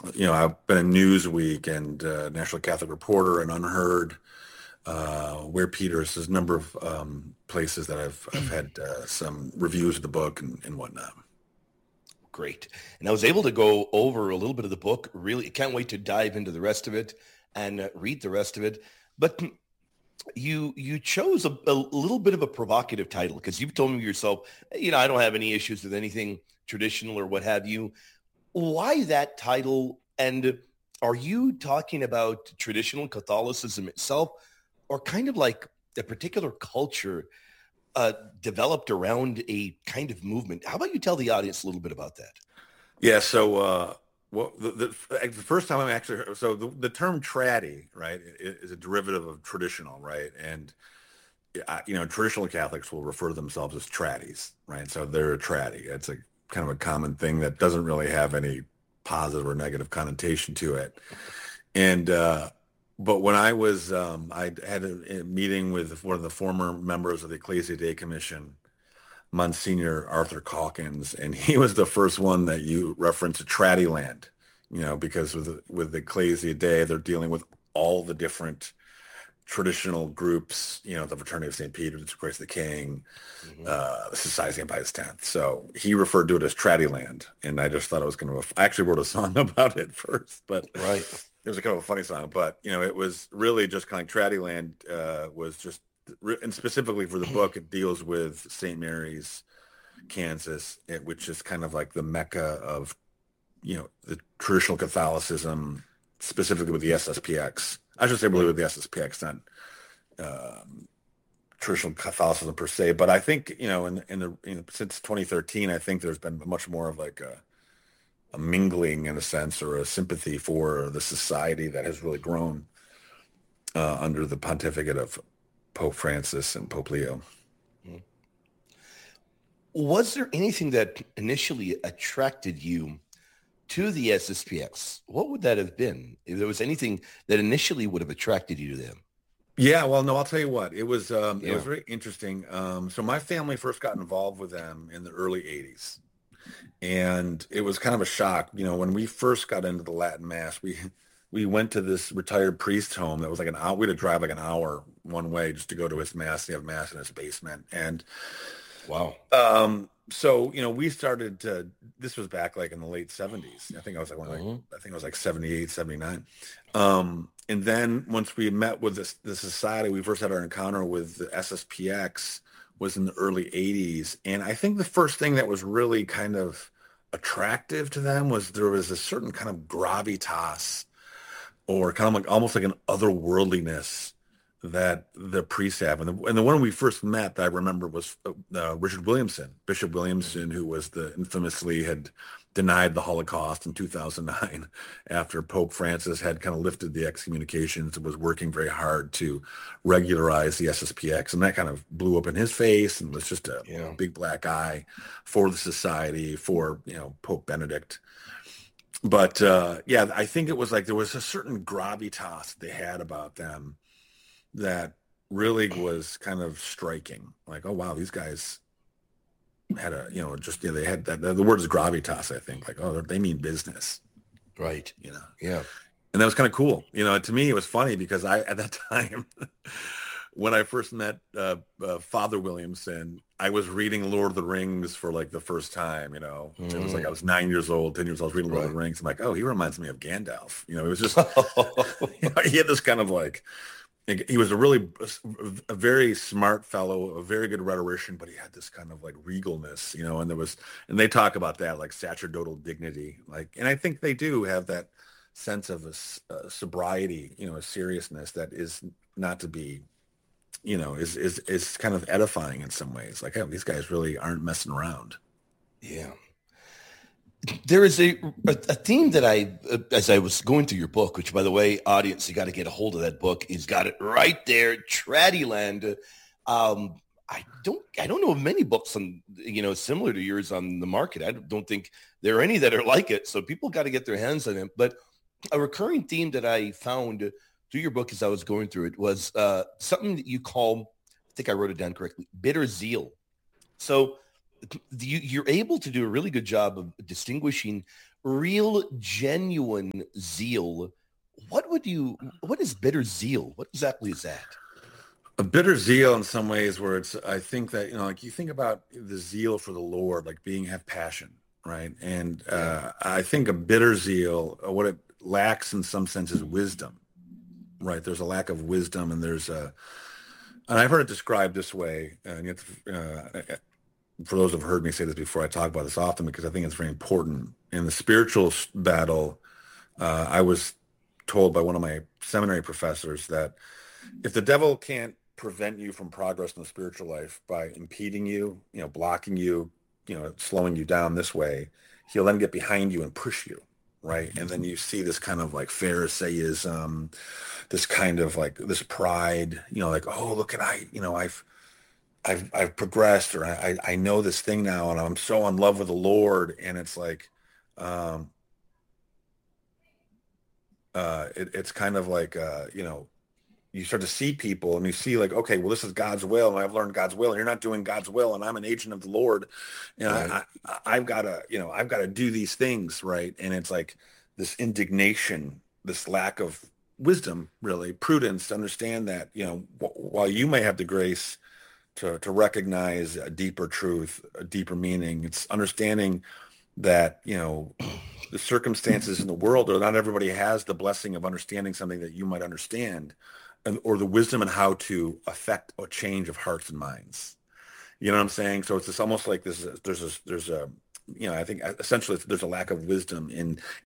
I've been in Newsweek and National Catholic Reporter and Unheard, Where Peters. There's a number of places that I've had some reviews of the book and whatnot. Great. And I was able to go over a little bit of the book. Really, can't wait to dive into the rest of it and read the rest of it. But you chose a little bit of a provocative title because you've told me yourself, I don't have any issues with anything traditional or what have you. Why that title? And are you talking about traditional Catholicism itself or kind of like a particular culture developed around a kind of movement? How about you tell the audience a little bit about that? Yeah. So, the first time I'm actually heard, so the term "traddy," right, is a derivative of traditional, right, and traditional Catholics will refer to themselves as traddies, right? So they're a traddy. It's a kind of a common thing that doesn't really have any positive or negative connotation to it. And but when I had a meeting with one of the former members of the Ecclesia Dei Commission, Monsignor Arthur Calkins, and he was the first one that you referenced a traddy land, because with the Ecclesia Dei, they're dealing with all the different traditional groups, the Fraternity of St. Peter, the Christ the King, the Society of St. Pius X. So he referred to it as traddy land, and I just thought it was I actually wrote a song about it first, but right. It was a kind of a funny song, but it was really just kind of like traddy land was just. And specifically for the book, it deals with St. Mary's, Kansas, which is kind of like the mecca of, the traditional Catholicism, specifically with the SSPX. I should say really with the SSPX, not traditional Catholicism per se. But I think, since 2013, I think there's been much more of like a mingling in a sense, or a sympathy for the society that has really grown under the pontificate of Pope Francis and Pope Leo. Was there anything that initially attracted you to the SSPX? What would that have been? If there was anything that initially would have attracted you to them? Yeah, well, no, I'll tell you what. It was very interesting. So my family first got involved with them in the early 80s. And it was kind of a shock. When we first got into the Latin Mass, we went to this retired priest's home that was like an hour. We had to drive like an hour one way just to go to his mass. They have mass in his basement. And wow. So, we started to, this was back like in the late 70s. I think I was like 78, 79. And then once we met with the society, we first had our encounter with the SSPX was in the early 80s. And I think the first thing that was really kind of attractive to them was there was a certain kind of gravitas, or kind of like almost like an otherworldliness that the priests have. And the one we first met that I remember was Richard Williamson, Bishop Williamson, who was infamously had denied the Holocaust in 2009 after Pope Francis had kind of lifted the excommunications and was working very hard to regularize the SSPX. And that kind of blew up in his face and was just a big black eye for the society, for, Pope Benedict. But I think it was like there was a certain gravitas they had about them that really was kind of striking. Like, oh wow, these guys had they had that. The word is gravitas, I think. Like, oh, they mean business, right? Yeah. And that was kind of cool. To me, it was funny because at that time, when I first met Father Williamson, I was reading Lord of the Rings for like the first time. It was like I was 9 years old, 10 years old. I was reading Lord of the Rings. I'm like, oh, he reminds me of Gandalf. It was just he had this kind of like. He was a very smart fellow, a very good rhetorician, but he had this kind of like regalness, and they talk about that like sacerdotal dignity, and I think they do have that sense of a sobriety, a seriousness that is not to be, is kind of edifying in some ways. Like, hey, these guys really aren't messing around. Yeah. There is a theme that as I was going through your book, which by the way, audience, you got to get a hold of that book. He's got it right there. Traddyland. I don't know of many books on, similar to yours on the market. I don't think there are any that are like it. So people got to get their hands on it. But a recurring theme that I found through your book as I was going through it was something that you call, I think I wrote it down correctly, bitter zeal. So you're able to do a really good job of distinguishing real, genuine zeal, what is bitter zeal? What exactly is that? A bitter zeal in some ways where it's, I think that, like you think about the zeal for the Lord, like have passion, right? And Yeah. I think a bitter zeal, what it lacks in some sense is wisdom, right? There's a lack of wisdom, and and I've heard it described this way, and yet, for those who've heard me say this before, I talk about this often because I think it's very important. In the spiritual battle, I was told by one of my seminary professors that if the devil can't prevent you from progress in the spiritual life by impeding you, blocking you, slowing you down this way, he'll then get behind you and push you, right? And then you see this kind of like Pharisaism, this kind of like this pride, like, oh, look at I've progressed, or I know this thing now, and I'm so in love with the Lord, and it's like, um, it's kind of like, you start to see people and you see like, okay, well, this is God's will, and I've learned God's will, and you're not doing God's will, and I'm an agent of the Lord, and Right. I've got to, I've got to do these things, right? And it's like this indignation, this lack of wisdom, really, prudence to understand that, while you may have the grace to recognize a deeper truth, a deeper meaning, it's understanding that, the circumstances in the world, or not everybody has the blessing of understanding something that you might understand, or the wisdom in how to affect a change of hearts and minds. You know what I'm saying? So it's almost like this. There's a I think essentially there's a lack of wisdom